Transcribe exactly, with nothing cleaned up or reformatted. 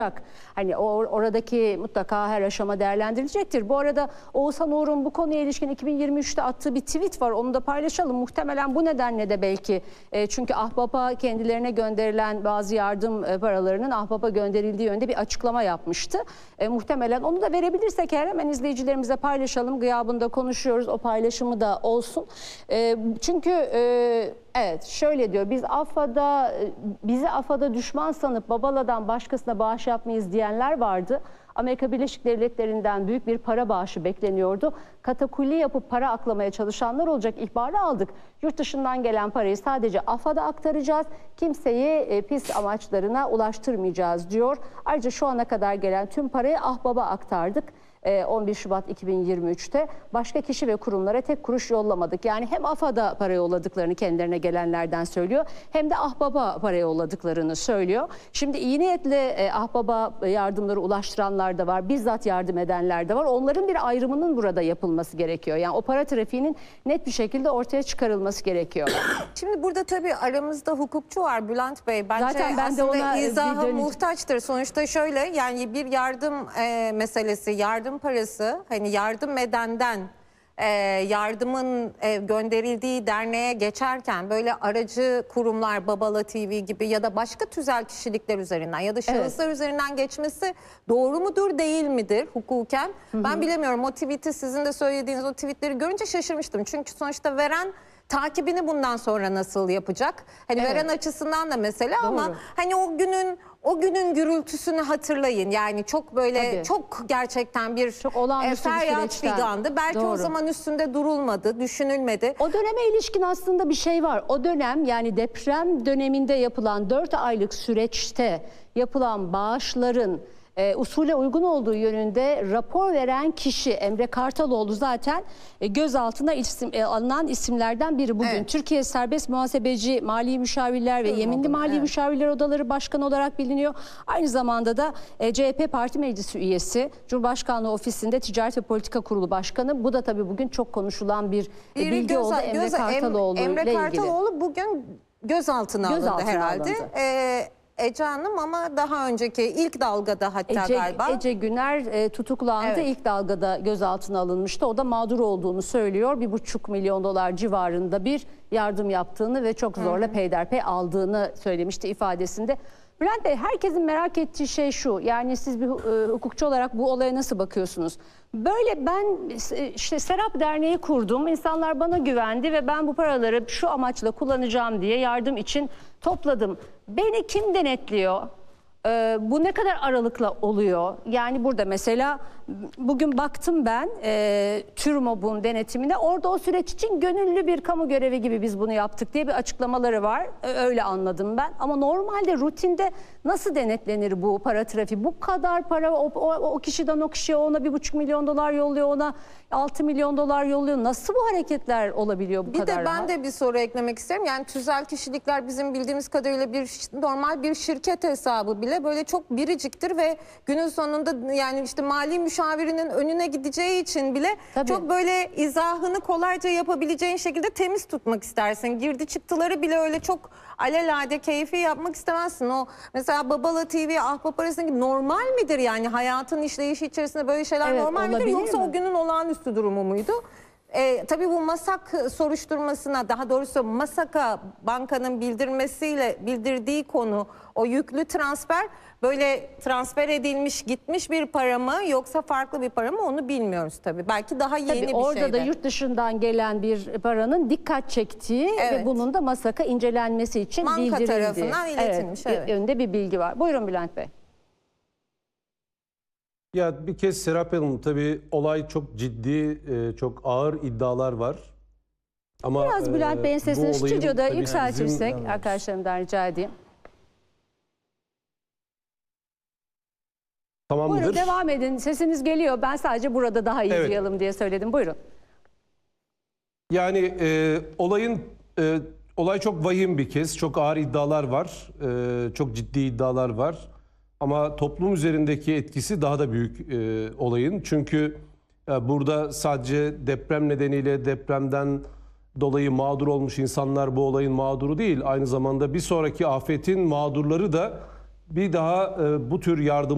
Hani or oradaki mutlaka her aşama değerlendirilecektir. Bu arada Oğuzhan Uğur'un bu konuya ilişkin iki bin yirmi üçte attığı bir tweet var. Onu da paylaşalım. Muhtemelen bu nedenle de belki e, çünkü Ahbap'a kendilerine gönderilen bazı yardım e, paralarının Ahbap'a gönderildiği yönde bir açıklama yapmıştı. E, muhtemelen onu da verebilirsek eğer hemen izleyicilerimize paylaşalım. Gıyabında konuşuyoruz. O paylaşımı da olsun. E, çünkü e, evet şöyle diyor. Biz AFAD'a bizi AFAD'a düşman sanıp Babala'dan başkasına bağış yapmayız diyenler vardı. Amerika Birleşik Devletleri'nden büyük bir para bağışı bekleniyordu. Katakulli yapıp para aklamaya çalışanlar olacak ihbarı aldık. Yurt dışından gelen parayı sadece AFAD'a aktaracağız. Kimseyi e, pis amaçlarına ulaştırmayacağız diyor. Ayrıca şu ana kadar gelen tüm parayı Ahbap'a aktardık. on bir Şubat iki bin yirmi üçte başka kişi ve kurumlara tek kuruş yollamadık. Yani hem AFAD'a para yolladıklarını kendilerine gelenlerden söylüyor hem de Ahbap'a para yolladıklarını söylüyor. Şimdi iyi niyetle Ahbap'a yardımları ulaştıranlar da var, bizzat yardım edenler de var. Onların bir ayrımının burada yapılması gerekiyor. Yani o para trafiğinin net bir şekilde ortaya çıkarılması gerekiyor. Şimdi burada tabii aramızda hukukçu var Bülent Bey. Bence Zaten ben de aslında ona izaha dönüş... muhtaçtır. Sonuçta şöyle yani bir yardım e, meselesi, yardım parası hani yardım edenden e, yardımın e, gönderildiği derneğe geçerken böyle aracı kurumlar Babala T V gibi ya da başka tüzel kişilikler üzerinden ya da şahıslar evet. üzerinden geçmesi doğru mudur değil midir hukuken? Hı hı. Ben bilemiyorum. O tweet'i sizin de söylediğiniz o tweetleri görünce şaşırmıştım. Çünkü sonuçta veren takibini bundan sonra nasıl yapacak? Hani evet. veren açısından da mesele Doğru. ama hani o günün o günün gürültüsünü hatırlayın. Yani çok böyle Tabii. çok gerçekten bir çok olağanüstü bir feryat figandı. Belki Doğru. o zaman üstünde durulmadı, düşünülmedi. O döneme ilişkin aslında bir şey var. O dönem yani deprem döneminde yapılan dört aylık süreçte yapılan bağışların E, usule uygun olduğu yönünde rapor veren kişi Emre Kartaloğlu zaten e, gözaltına isim, e, alınan isimlerden biri bugün. Evet. Türkiye Serbest Muhasebeci Mali Müşavirler ve Yeminli oldum, Mali evet. Müşavirler Odaları Başkanı olarak biliniyor. Aynı zamanda da e, C H P Parti Meclisi üyesi, Cumhurbaşkanlığı Ofisi'nde Ticaret ve Politika Kurulu Başkanı. Bu da tabii bugün çok konuşulan bir e, bilgi göz, oldu Emre göz, Kartaloğlu ile ilgili. Emre Kartaloğlu bugün gözaltına alındı gözaltına herhalde. Alındı. E, Ece Hanım ama daha önceki ilk dalgada hatta Ece, galiba. Ece Güner e, tutuklandı. Evet. İlk dalgada gözaltına alınmıştı. O da mağdur olduğunu söylüyor. Bir buçuk milyon dolar civarında bir yardım yaptığını ve çok zorla Hı -hı. peyderpey aldığını söylemişti ifadesinde. Bülent Bey, herkesin merak ettiği şey şu. Yani siz bir e, hukukçu olarak bu olaya nasıl bakıyorsunuz? Böyle ben işte Serap Derneği kurdum. İnsanlar bana güvendi ve ben bu paraları şu amaçla kullanacağım diye yardım için topladım. Beni kim denetliyor? Ee, bu ne kadar aralıkla oluyor? Yani burada mesela bugün baktım ben e, TÜRMOB'un denetimine. Orada o süreç için gönüllü bir kamu görevi gibi biz bunu yaptık diye bir açıklamaları var. Öyle anladım ben. Ama normalde rutinde nasıl denetlenir bu para trafiği? Bu kadar para o, o, o kişiden o kişiye ona bir buçuk milyon dolar yolluyor, ona altı milyon dolar yolluyor. Nasıl bu hareketler olabiliyor bu bir kadar? Bir de ben rahat? de bir soru eklemek isterim. Yani tüzel kişilikler bizim bildiğimiz kadarıyla bir normal bir şirket hesabı bile böyle çok biriciktir ve günün sonunda yani işte mali müşavirinin önüne gideceği için bile Tabii. çok böyle izahını kolayca yapabileceğin şekilde temiz tutmak istersin. Girdi çıktıları bile öyle çok alelade keyfi yapmak istemezsin. O mesela Babala T V, Ahbap arasındaki normal midir yani hayatın işleyişi içerisinde böyle şeyler evet, normal midir yoksa mi? O günün olağanüstü durumu muydu? Ee, tabii bu MASAK soruşturmasına, daha doğrusu MASAK'a bankanın bildirmesiyle bildirdiği konu o yüklü transfer böyle transfer edilmiş gitmiş bir para mı yoksa farklı bir para mı onu bilmiyoruz tabii. Belki daha yeni tabii bir orada şeydi. da yurt dışından gelen bir paranın dikkat çektiği evet. ve bunun da MASAK'a incelenmesi için Banka bildirildiği. tarafından iletilmiş. Evet, evet. Önünde bir bilgi var. Buyurun Bülent Bey. Ya bir kez Serap Hanım tabii olay çok ciddi, çok ağır iddialar var. Ama biraz Bülent Bey'in sesini stüdyoda yükseltirsek bizim... arkadaşlarımdan rica edeyim. Tamamdır. Buyurun devam edin. Sesiniz geliyor. Ben sadece burada daha iyi evet. duyalım diye söyledim. Buyurun. Yani e, olayın e, olay çok vahim bir kez. Çok ağır iddialar var. E, çok ciddi iddialar var. Ama toplum üzerindeki etkisi daha da büyük e, olayın. Çünkü e, burada sadece deprem nedeniyle depremden dolayı mağdur olmuş insanlar bu olayın mağduru değil. Aynı zamanda bir sonraki afetin mağdurları da bir daha e, bu tür yardım